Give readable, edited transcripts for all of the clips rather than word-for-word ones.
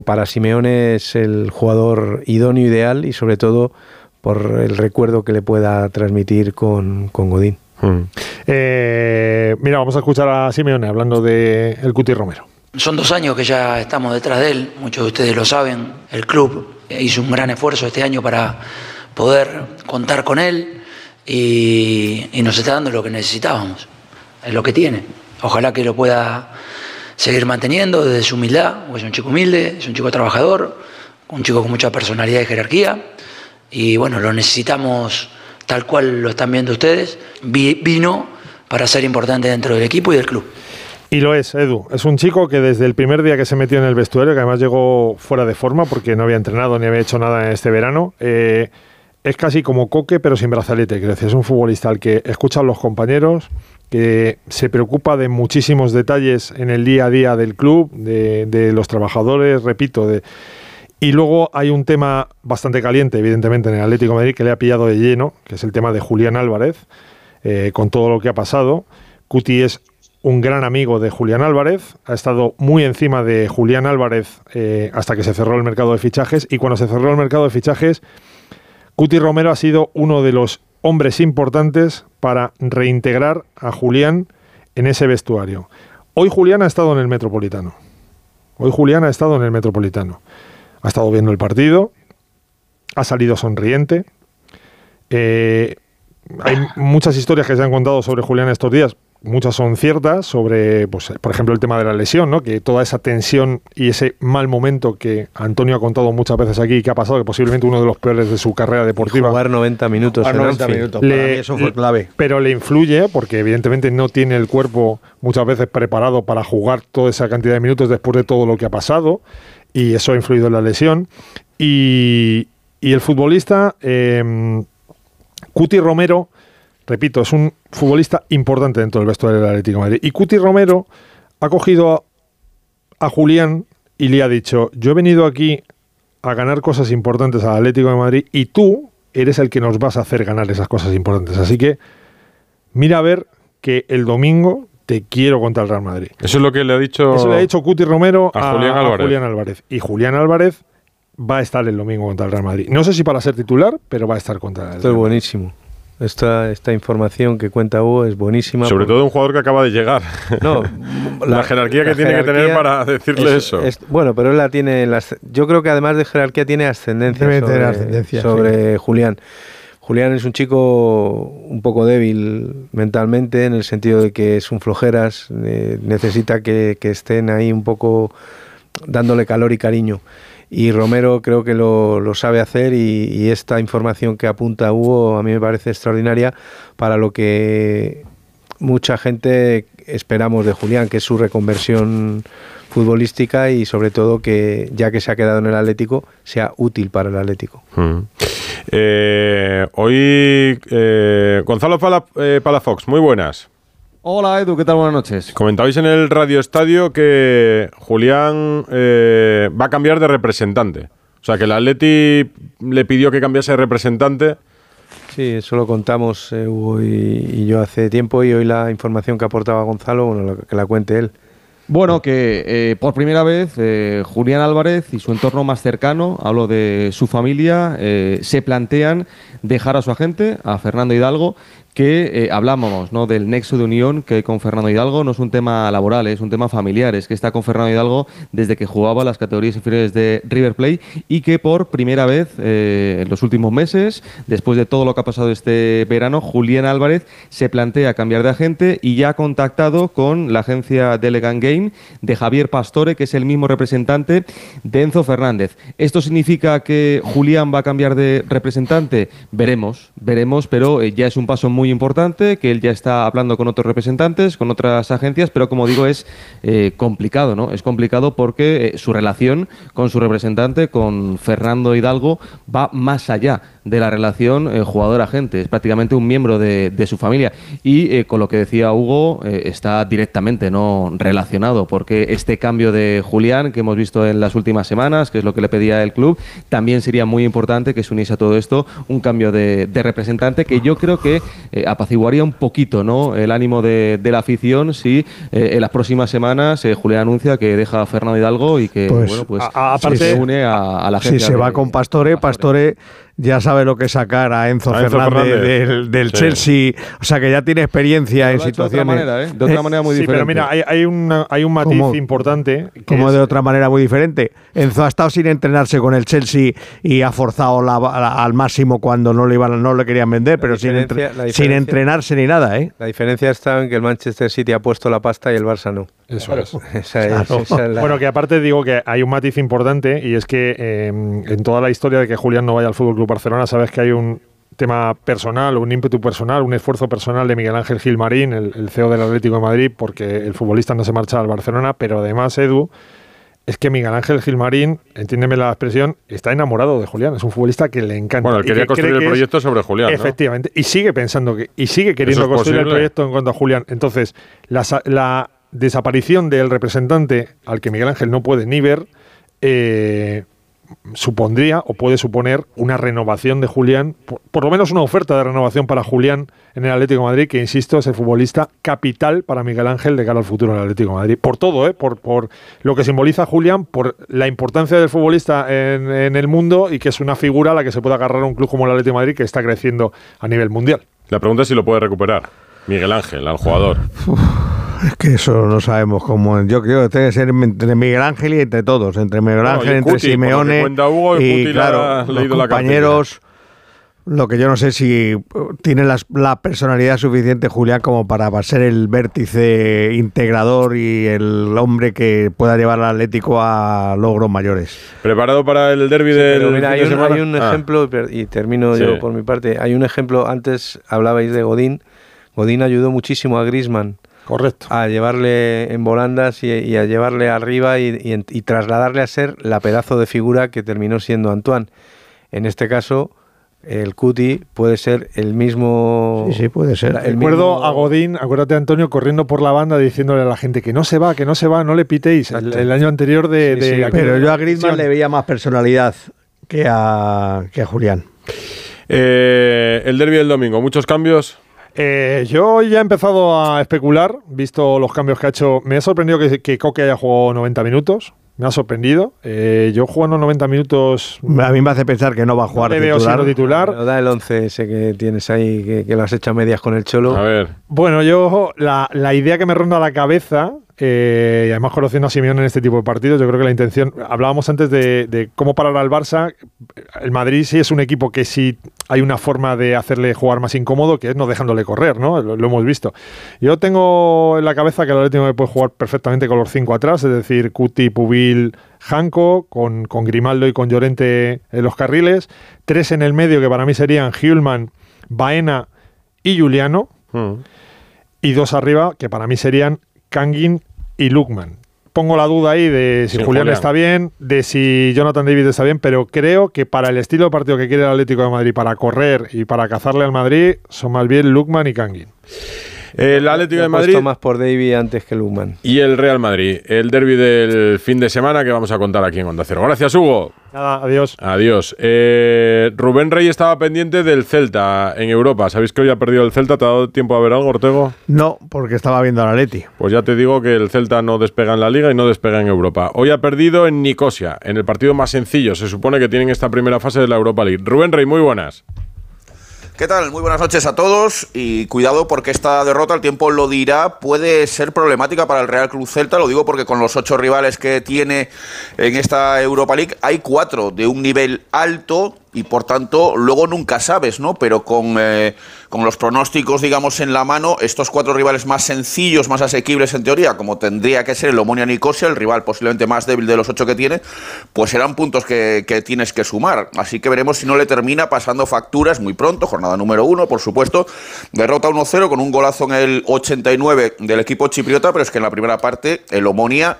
Para Simeone es el jugador idóneo, ideal, y sobre todo por el recuerdo que le pueda transmitir con Godín. Mira, vamos a escuchar a Simeone hablando de el Cuti Romero. Son 2 años que ya estamos detrás de él, muchos de ustedes lo saben. El club hizo un gran esfuerzo este año para poder contar con él y nos está dando lo que necesitábamos, es lo que tiene. Ojalá que lo pueda seguir manteniendo desde su humildad, porque es un chico humilde, es un chico trabajador, un chico con mucha personalidad y jerarquía, y bueno, lo necesitamos tal cual lo están viendo ustedes. Vino para ser importante dentro del equipo y del club. Y lo es, Edu. Es un chico que desde el primer día que se metió en el vestuario, que además llegó fuera de forma porque no había entrenado ni había hecho nada en este verano, es casi como Coque pero sin brazalete. Quiero decir, es un futbolista al que escuchan los compañeros, que se preocupa de muchísimos detalles en el día a día del club, de los trabajadores, repito. Y luego hay un tema bastante caliente, evidentemente, en el Atlético de Madrid, que le ha pillado de lleno, que es el tema de Julián Álvarez, con todo lo que ha pasado. Cuti es un gran amigo de Julián Álvarez, ha estado muy encima de Julián Álvarez hasta que se cerró el mercado de fichajes, y cuando se cerró el mercado de fichajes, Cuti Romero ha sido uno de los hombres importantes para reintegrar a Julián en ese vestuario. Hoy Julián ha estado en el Metropolitano. Ha estado viendo el partido, ha salido sonriente. Hay muchas historias que se han contado sobre Julián estos días. Muchas son ciertas sobre, pues, por ejemplo, el tema de la lesión, ¿no? Que toda esa tensión y ese mal momento que Antonio ha contado muchas veces aquí y que ha pasado, que posiblemente uno de los peores de su carrera deportiva. Jugar 90 minutos en Anfield. Para mí eso fue clave. Pero le influye porque evidentemente no tiene el cuerpo muchas veces preparado para jugar toda esa cantidad de minutos después de todo lo que ha pasado, y eso ha influido en la lesión. Y el futbolista Cuti Romero, repito, es un futbolista importante dentro del vestuario del Atlético de Madrid. Y Cuti Romero ha cogido a Julián y le ha dicho: yo he venido aquí a ganar cosas importantes al Atlético de Madrid y tú eres el que nos vas a hacer ganar esas cosas importantes. Así que mira a ver que el domingo te quiero contra el Real Madrid. Eso es lo que le ha dicho... Eso le ha dicho Cuti Romero a Julián Álvarez. Y Julián Álvarez va a estar el domingo contra el Real Madrid. No sé si para ser titular, pero va a estar contra el Real Madrid. Esto es buenísimo. Esta información que cuenta Hugo es buenísima. Sobre todo un jugador que acaba de llegar. No, la jerarquía que tiene que tener para decirle eso. Bueno, pero él la tiene. Yo creo que además de jerarquía tiene ascendencia sobre Julián. Julián es un chico un poco débil mentalmente, en el sentido de que es un flojeras, necesita que estén ahí un poco dándole calor y cariño. Y Romero creo que lo sabe hacer, y esta información que apunta Hugo a mí me parece extraordinaria para lo que mucha gente esperamos de Julián, que es su reconversión futbolística y sobre todo que, ya que se ha quedado en el Atlético, sea útil para el Atlético. Hoy Gonzalo Palafox, muy buenas. Hola Edu, ¿qué tal? Buenas noches. Comentabais en el Radio Estadio que Julián va a cambiar de representante. O sea, que el Atleti le pidió que cambiase de representante. Sí, eso lo contamos Hugo y yo hace tiempo, y hoy la información que aportaba Gonzalo, bueno, que la cuente él. Bueno, que por primera vez Julián Álvarez y su entorno más cercano, hablo de su familia, se plantean dejar a su agente, a Fernando Hidalgo, que hablábamos, ¿no?, del nexo de unión que con Fernando Hidalgo no es un tema laboral, es un tema familiar, es que está con Fernando Hidalgo desde que jugaba las categorías inferiores de River Plate, y que por primera vez en los últimos meses, después de todo lo que ha pasado este verano, Julián Álvarez se plantea cambiar de agente y ya ha contactado con la agencia Delegate Game de Javier Pastore, que es el mismo representante de Enzo Fernández. ¿Esto significa que Julián va a cambiar de representante? Veremos, pero ya es un paso muy importante, que él ya está hablando con otros representantes, con otras agencias, pero como digo, es complicado, ¿no? Es complicado porque su relación con su representante, con Fernando Hidalgo, va más allá de la relación jugador-agente, es prácticamente un miembro de su familia. Y con lo que decía Hugo, está directamente no relacionado, porque este cambio de Julián que hemos visto en las últimas semanas, que es lo que le pedía el club, también sería muy importante que se uniese a todo esto un cambio de representante, que yo creo que apaciguaría un poquito, ¿no?, el ánimo de la afición si en las próximas semanas Julián anuncia que deja a Fernando Hidalgo y que aparte, se une a la gente. Si se va con Pastore ya sabe lo que es sacar a Enzo Fernández del Chelsea, o sea que ya tiene experiencia en situaciones de otra manera muy diferente. Pero mira, hay un matiz importante. Como de otra manera muy diferente. Enzo ha estado sin entrenarse con el Chelsea y ha forzado al máximo cuando no le querían vender, pero sin entrenarse ni nada, ¿eh? La diferencia está en que el Manchester City ha puesto la pasta y el Barça no. Eso es. Bueno, que aparte digo que hay un matiz importante, y es que en toda la historia de que Julián no vaya al Fútbol Club Barcelona, sabes que hay un tema personal, un ímpetu personal, un esfuerzo personal de Miguel Ángel Gilmarín, el CEO del Atlético de Madrid, porque el futbolista no se marcha al Barcelona, pero además, Edu, es que Miguel Ángel Gilmarín, entiéndeme la expresión, está enamorado de Julián, es un futbolista que le encanta. Bueno, él quería construir el proyecto sobre Julián, ¿no? Efectivamente, y sigue pensando y sigue queriendo construir el proyecto en cuanto a Julián. Entonces, la desaparición del representante al que Miguel Ángel no puede ni ver, supondría o puede suponer una renovación de Julián, por lo menos una oferta de renovación para Julián en el Atlético de Madrid, que insisto, es el futbolista capital para Miguel Ángel de cara al futuro del Atlético de Madrid. Por todo, por lo que simboliza Julián, por la importancia del futbolista en el mundo, y que es una figura a la que se puede agarrar un club como el Atlético de Madrid, que está creciendo a nivel mundial. La pregunta es si lo puede recuperar Miguel Ángel, al jugador. Es que eso no sabemos cómo. Yo creo que tiene que ser entre Miguel Ángel y entre todos, entre Miguel Ángel, entre Cuti, Simeone Hugo, y claro, los compañeros. Lo que yo no sé si tiene la personalidad suficiente Julián como para ser el vértice integrador y el hombre que pueda llevar al Atlético a logros mayores. ¿Preparado para el derbi del mira, fin de semana? Hay un ejemplo, y termino yo por mi parte. Hay un ejemplo, antes hablabais de Godín. Godín ayudó muchísimo a Griezmann. Correcto. A llevarle en volandas y a llevarle arriba y trasladarle a ser la pedazo de figura que terminó siendo Antoine. En este caso, el Cuti puede ser el mismo. Sí, puede ser. Recuerdo a Godín, acuérdate, Antonio, corriendo por la banda diciéndole a la gente que no se va, no le pitéis. El año anterior de pero yo a Griezmann le veía más personalidad que a Julián. El derbi del domingo, ¿muchos cambios? Yo ya he empezado a especular, visto los cambios que ha hecho. Me ha sorprendido que Coque haya jugado 90 minutos. Me ha sorprendido. Yo jugando 90 minutos. A mí me hace pensar que no va a jugar titular. Da el 11 ese que tienes ahí, que lo has hecho a medias con el Cholo. A ver. Bueno, yo la idea que me ronda la cabeza, y además conociendo a Simeone en este tipo de partidos, yo creo que la intención. Hablábamos antes de cómo parar al Barça. El Madrid sí es un equipo que sí hay una forma de hacerle jugar más incómodo, que es no dejándole correr, ¿no? Lo hemos visto. Yo tengo en la cabeza que el Atlético puede jugar perfectamente con los 5 atrás, es decir, Cuti, Pubil, Janko, con Grimaldo y con Llorente en los carriles, 3 en el medio, que para mí serían Hjulmand, Baena y Juliano, y 2 arriba, que para mí serían Kangin y Lookman. Pongo la duda ahí de si Julián está bien, de si Jonathan David está bien, pero creo que para el estilo de partido que quiere el Atlético de Madrid, para correr y para cazarle al Madrid, son más bien Lookman y Kangin. El Atlético de Madrid más por David antes que Lookman. Y el Real Madrid, el derbi del fin de semana que vamos a contar aquí en Onda Cero. Gracias, Hugo. Nada, adiós. Adiós. Rubén Rey estaba pendiente del Celta en Europa. ¿Sabéis que hoy ha perdido el Celta? ¿Te ha dado tiempo a ver algo, Ortego? No, porque estaba viendo al Atleti. Pues ya te digo que el Celta no despega en la Liga y no despega en Europa. Hoy ha perdido en Nicosia, en el partido más sencillo. Se supone que tienen esta primera fase de la Europa League. Rubén Rey, muy buenas. ¿Qué tal? Muy buenas noches a todos y cuidado porque esta derrota, el tiempo lo dirá, puede ser problemática para el Real Club Celta. Lo digo porque con los 8 rivales que tiene en esta Europa League hay 4 de un nivel alto y por tanto luego nunca sabes, ¿no? Pero con los pronósticos, digamos, en la mano, estos 4 rivales más sencillos, más asequibles en teoría, como tendría que ser el Omonia Nicosia, el rival posiblemente más débil de los 8 que tiene, pues serán puntos que tienes que sumar. Así que veremos si no le termina pasando facturas muy pronto. Jornada número 1, por supuesto, derrota 1-0 con un golazo en el 89 del equipo chipriota, pero es que en la primera parte el Omonia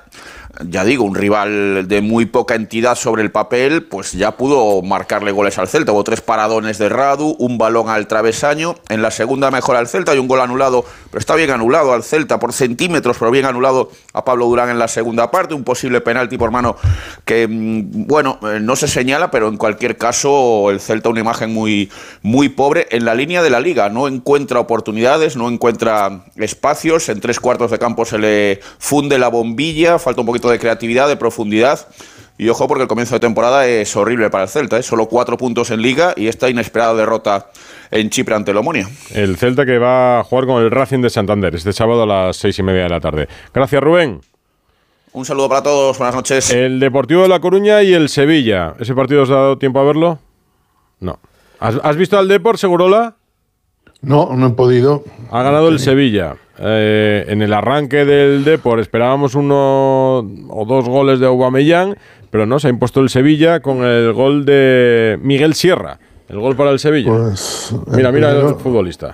ya digo, un rival de muy poca entidad sobre el papel, pues ya pudo marcarle goles al Celta. Hubo 3 paradones de Radu, un balón al travesaño. En la segunda mejora al Celta, hay un gol anulado, pero está bien anulado al Celta por centímetros, pero bien anulado a Pablo Durán en la segunda parte. Un posible penalti por mano que, bueno, no se señala, pero en cualquier caso el Celta una imagen muy, muy pobre en la línea de la Liga. No encuentra oportunidades, no encuentra espacios. En 3 cuartos de campo se le funde la bombilla, falta un poquito de creatividad, de profundidad. Y ojo, porque el comienzo de temporada es horrible para el Celta, ¿eh? Solo 4 puntos en Liga y esta inesperada derrota en Chipre ante el Omonia. El Celta que va a jugar con el Racing de Santander este sábado a las 6:30 de la tarde. Gracias, Rubén. Un saludo para todos, buenas noches. El Deportivo de La Coruña y el Sevilla. ¿Ese partido os ha dado tiempo a verlo? No. ¿Has visto al Depor, Segurola? No, no he podido. Ha ganado el Sevilla. En el arranque del Depor esperábamos 1 o 2 goles de Aubameyang, pero no, se ha impuesto el Sevilla con el gol de Miguel Sierra. El gol para el Sevilla. Pues, mira el futbolista.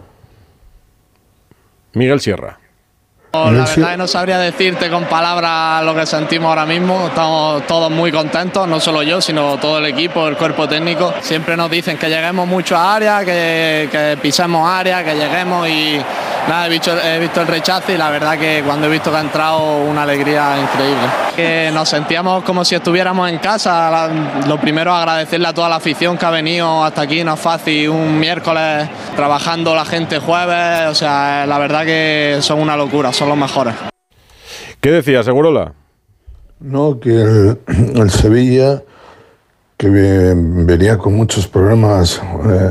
Miguel Sierra. La verdad que no sabría decirte con palabras lo que sentimos ahora mismo. Estamos todos muy contentos, no solo yo, sino todo el equipo, el cuerpo técnico. Siempre nos dicen que lleguemos mucho a área, que pisemos área, que lleguemos y nada, he visto el rechazo y la verdad que cuando he visto que ha entrado una alegría increíble. Que nos sentíamos como si estuviéramos en casa. Lo primero agradecerle a toda la afición que ha venido hasta aquí, no es fácil, un miércoles trabajando la gente jueves, o sea, la verdad que son una locura. Son los mejores. ¿Qué decía, Segurola? No, que el Sevilla, que venía con muchos problemas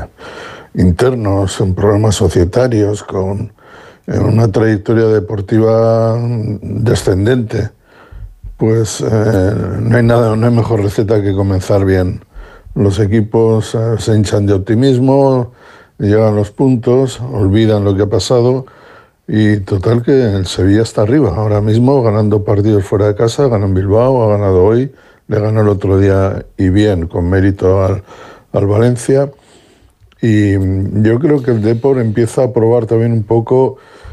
internos, problemas societarios, con una trayectoria deportiva descendente, pues no hay mejor receta que comenzar bien. Los equipos se hinchan de optimismo, llegan los puntos, olvidan lo que ha pasado. Y total que el Sevilla está arriba, ahora mismo ganando partidos fuera de casa, ganó en Bilbao, ha ganado hoy, le ganó el otro día y bien, con mérito al Valencia. Y yo creo que el Depor empieza a probar también un poco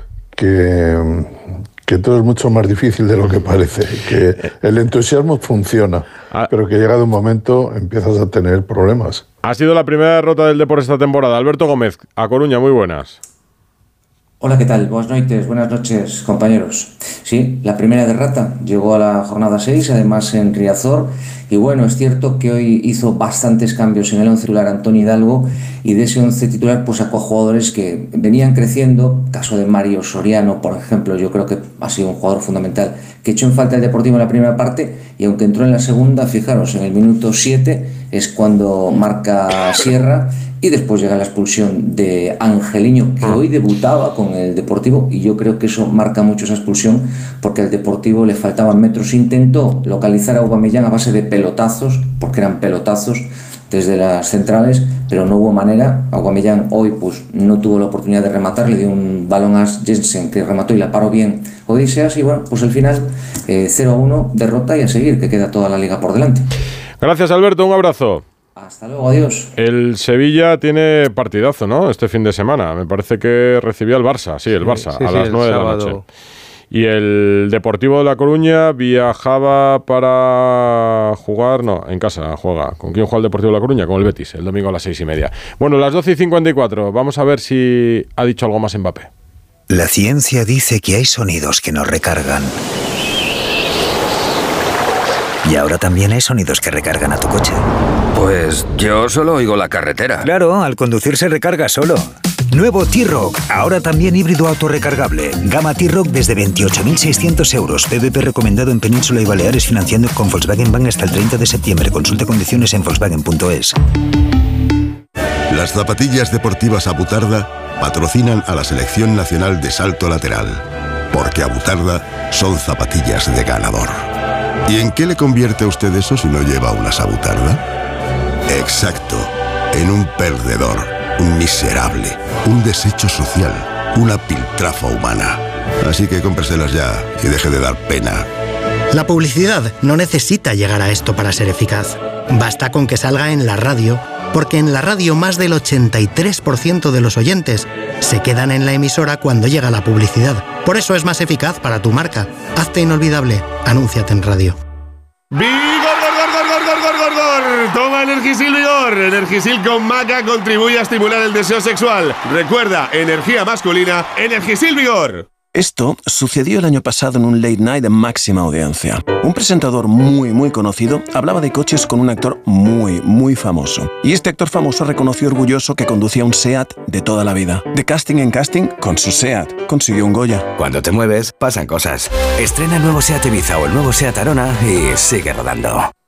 que todo es mucho más difícil de lo que parece, que el entusiasmo funciona, pero que llegado un momento empiezas a tener problemas. Ha sido la primera derrota del Depor esta temporada. Alberto Gómez, A Coruña, muy buenas. Hola, ¿qué tal? Buenas noches, compañeros. Sí, la primera derrota llegó a la jornada 6, además en Riazor, y bueno, es cierto que hoy hizo bastantes cambios en el 11 titular Antonio Hidalgo, y de ese 11 titular pues sacó a jugadores que venían creciendo, caso de Mario Soriano, por ejemplo, yo creo que ha sido un jugador fundamental, que echó en falta el Deportivo en la primera parte, y aunque entró en la segunda, fijaros, en el minuto 7 es cuando marca Sierra, y después llega la expulsión de Angeliño, que hoy debutaba con el Deportivo, y yo creo que eso marca mucho esa expulsión, porque al Deportivo le faltaban metros. Intentó localizar a Aubameyang a base de pelotazos, porque eran pelotazos desde las centrales, pero no hubo manera. Aubameyang hoy pues no tuvo la oportunidad de rematar, le dio un balón a Jensen que remató y la paró bien Odiseas, y bueno, pues al final 0-1, derrota, y a seguir, que queda toda la liga por delante. Gracias, Alberto, un abrazo. Hasta luego, adiós. El Sevilla tiene partidazo, ¿no? Este fin de semana. Me parece que recibía el Barça. Sí, el Barça, a las 9 de la noche. Y el Deportivo de La Coruña viajaba para jugar... No, en casa juega. ¿Con quién juega el Deportivo de La Coruña? Con el Betis, el domingo a las 6:30. Bueno, las 12:54. Vamos a ver si ha dicho algo más Mbappé. La ciencia dice que hay sonidos que nos recargan. Y ahora también hay sonidos que recargan a tu coche. Pues yo solo oigo la carretera. Claro, al conducir se recarga solo. Nuevo T-Roc, ahora también híbrido autorrecargable. Gama T-Roc desde 28.600 euros. PVP recomendado en Península y Baleares, financiando con Volkswagen Bank hasta el 30 de septiembre. Consulte condiciones en Volkswagen.es. Las zapatillas deportivas Abutarda patrocinan a la Selección Nacional de Salto Lateral. Porque Abutarda son zapatillas de ganador. ¿Y en qué le convierte a usted eso si no lleva una Abutarda? Exacto, en un perdedor, un miserable, un desecho social, una piltrafa humana. Así que cómpreselas ya y deje de dar pena. La publicidad no necesita llegar a esto para ser eficaz. Basta con que salga en la radio, porque en la radio más del 83% de los oyentes se quedan en la emisora cuando llega la publicidad. Por eso es más eficaz para tu marca. Hazte inolvidable. Anúnciate en radio. ¡Vigor! Toma Energisil Vigor. Energisil con maca contribuye a estimular el deseo sexual. Recuerda, energía masculina, Energisil Vigor. Esto sucedió el año pasado en un late night de máxima audiencia. Un presentador muy conocido hablaba de coches con un actor muy famoso. Y este actor famoso reconoció orgulloso que conducía un SEAT de toda la vida. De casting en casting, con su SEAT consiguió un Goya. Cuando te mueves, pasan cosas. Estrena el nuevo SEAT Ibiza o el nuevo SEAT Arona y sigue rodando.